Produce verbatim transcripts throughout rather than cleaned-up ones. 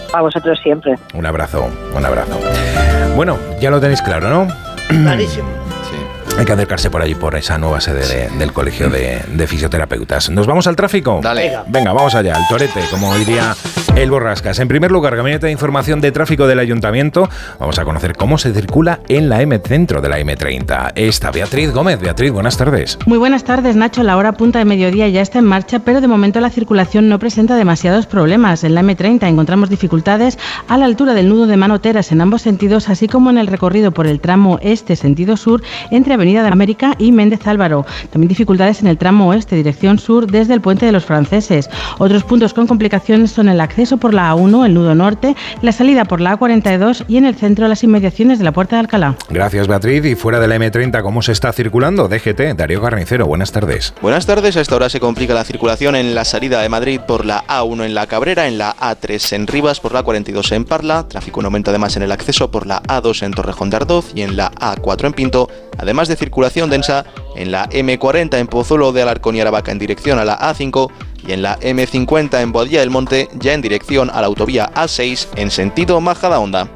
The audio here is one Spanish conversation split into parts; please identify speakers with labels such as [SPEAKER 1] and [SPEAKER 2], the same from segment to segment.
[SPEAKER 1] A vosotros siempre.
[SPEAKER 2] Un abrazo, un abrazo. Bueno, ya lo tenéis claro, ¿no?
[SPEAKER 3] Clarísimo.
[SPEAKER 2] Hay que acercarse por allí, por esa nueva sede de, del Colegio de, de Fisioterapeutas. ¿Nos vamos al tráfico?
[SPEAKER 4] Dale.
[SPEAKER 2] Venga, vamos allá, al torete, como diría el Borrascas. En primer lugar, Gabinete de Información de Tráfico del Ayuntamiento. Vamos a conocer cómo se circula en la M Centro de la M treinta. Está Beatriz Gómez. Beatriz, buenas tardes.
[SPEAKER 5] Muy buenas tardes, Nacho. La hora punta de mediodía ya está en marcha, pero de momento la circulación no presenta demasiados problemas. En la M treinta encontramos dificultades a la altura del nudo de Manoteras en ambos sentidos, así como en el recorrido por el tramo este sentido sur entre Avenida de América y Méndez Álvaro. También dificultades en el tramo oeste, dirección sur, desde el Puente de los Franceses. Otros puntos con complicaciones son el acceso por la A uno, el nudo norte, la salida por la A cuarenta y dos y en el centro las inmediaciones de la Puerta de Alcalá.
[SPEAKER 2] Gracias, Beatriz. Y fuera de la M treinta, ¿cómo se está circulando? D G T, Darío Carnicero, buenas tardes.
[SPEAKER 4] Buenas tardes. A esta hora se complica la circulación en la salida de Madrid por la A uno en La Cabrera, en la A tres en Rivas, por la cuarenta y dos en Parla. Tráfico en aumento además en el acceso por la A dos en Torrejón de Ardoz y en la A cuatro en Pinto, además de circulación densa en la M cuarenta en Pozuelo de Alarcón y Aravaca en dirección a la A cinco y en la M cincuenta en Boadilla del Monte ya en dirección a la autovía A seis en sentido Majadahonda.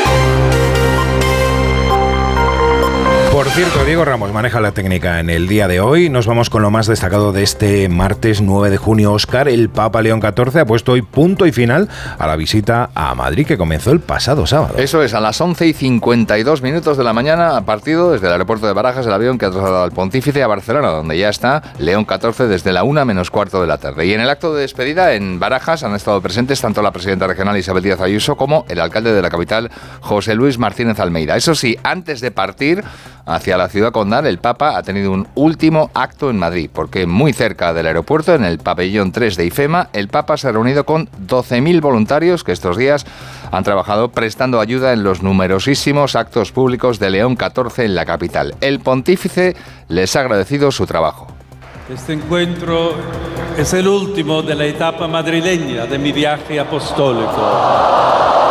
[SPEAKER 2] Por cierto, Diego Ramos maneja la técnica en el día de hoy. Nos vamos con lo más destacado de este martes nueve de junio. Óscar, el Papa León catorce ha puesto hoy punto y final a la visita a Madrid que comenzó el pasado sábado.
[SPEAKER 3] Eso es, a las once y cincuenta y dos minutos de la mañana ha partido desde el aeropuerto de Barajas el avión que ha trasladado al Pontífice a Barcelona, donde ya está León catorce desde la una menos cuarto de la tarde. Y en el acto de despedida en Barajas han estado presentes tanto la presidenta regional Isabel Díaz Ayuso como el alcalde de la capital, José Luis Martínez Almeida. Eso sí, antes de partir hacia la ciudad condal, el Papa ha tenido un último acto en Madrid, porque muy cerca del aeropuerto, en el pabellón tres de IFEMA, el Papa se ha reunido con doce mil voluntarios que estos días han trabajado prestando ayuda en los numerosísimos actos públicos de León catorce en la capital. El pontífice les ha agradecido su trabajo.
[SPEAKER 6] Este encuentro es el último de la etapa madrileña de mi viaje apostólico.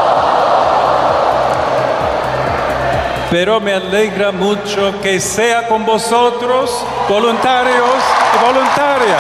[SPEAKER 6] Pero me alegra mucho que sea con vosotros, voluntarios y voluntarias.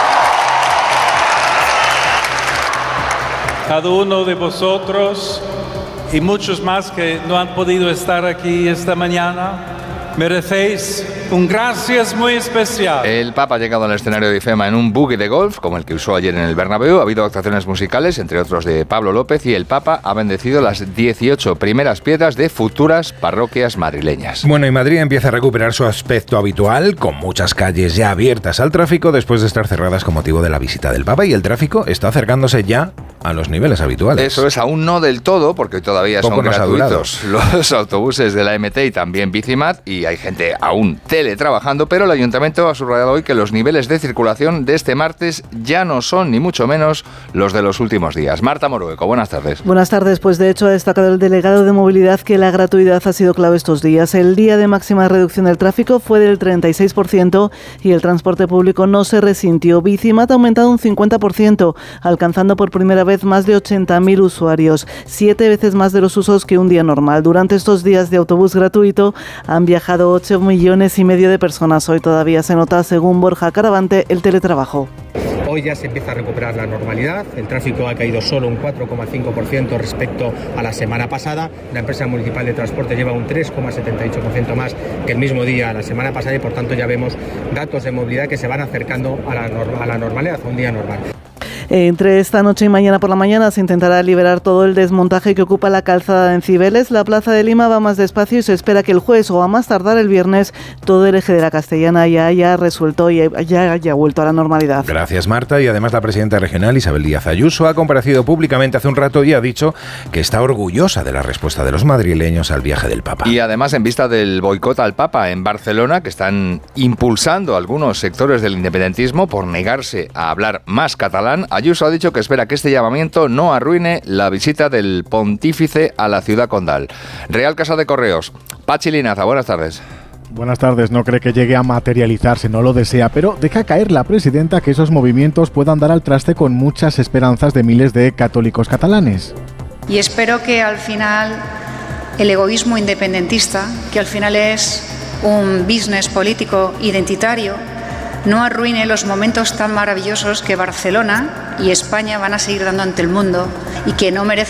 [SPEAKER 6] Cada uno de vosotros y muchos más que no han podido estar aquí esta mañana, merecéis un gracias muy especial.
[SPEAKER 3] El Papa ha llegado al escenario de IFEMA en un buggy de golf, como el que usó ayer en el Bernabéu. Ha habido actuaciones musicales, entre otros de Pablo López, y el Papa ha bendecido las dieciocho primeras piedras de futuras parroquias madrileñas.
[SPEAKER 2] Bueno, y Madrid empieza a recuperar su aspecto habitual, con muchas calles ya abiertas al tráfico después de estar cerradas con motivo de la visita del Papa, y el tráfico está acercándose ya a los niveles habituales.
[SPEAKER 3] Eso es, aún no del todo, porque todavía
[SPEAKER 2] Poco
[SPEAKER 3] son
[SPEAKER 2] gratuitos
[SPEAKER 3] los autobuses de la M T y también Bicimat, y hay gente aún teletrabajando, pero el Ayuntamiento ha subrayado hoy que los niveles de circulación de este martes ya no son ni mucho menos los de los últimos días. Marta Morueco, buenas tardes.
[SPEAKER 7] Buenas tardes, pues de hecho ha destacado el delegado de movilidad que la gratuidad ha sido clave estos días. El día de máxima reducción del tráfico fue del treinta y seis por ciento y el transporte público no se resintió. Bicimat ha aumentado un cincuenta por ciento, alcanzando por primera vez más de ochenta mil usuarios, siete veces más de los usos que un día normal. Durante estos días de autobús gratuito han viajado ocho millones y medio de personas. Hoy todavía se nota, según Borja Caravante, el teletrabajo.
[SPEAKER 8] Hoy ya se empieza a recuperar la normalidad, el tráfico ha caído solo un cuatro coma cinco por ciento respecto a la semana pasada, la empresa municipal de transporte lleva un tres coma setenta y ocho por ciento más que el mismo día la semana pasada y por tanto ya vemos datos de movilidad que se van acercando a la, a la normalidad, a un día normal.
[SPEAKER 7] Entre esta noche y mañana por la mañana se intentará liberar todo el desmontaje que ocupa la calzada en Cibeles. La Plaza de Lima va más despacio y se espera que el jueves o a más tardar el viernes todo el eje de la Castellana ya haya resuelto y ya haya vuelto a la normalidad.
[SPEAKER 2] Gracias, Marta. Y además la presidenta regional Isabel Díaz Ayuso ha comparecido públicamente hace un rato y ha dicho que está orgullosa de la respuesta de los madrileños al viaje del Papa.
[SPEAKER 3] Y además, en vista del boicot al Papa en Barcelona, que están impulsando algunos sectores del independentismo por negarse a hablar más catalán, Ayuso ha dicho que espera que este llamamiento no arruine la visita del pontífice a la ciudad condal. Real Casa de Correos. Pachi Linaza, buenas tardes.
[SPEAKER 9] Buenas tardes, no cree que llegue a materializarse, no lo desea, pero deja caer la presidenta que esos movimientos puedan dar al traste con muchas esperanzas de miles de católicos catalanes.
[SPEAKER 10] Y espero que al final el egoísmo independentista, que al final es un business político identitario, no arruine los momentos tan maravillosos que Barcelona y España van a seguir dando ante el mundo y que no merece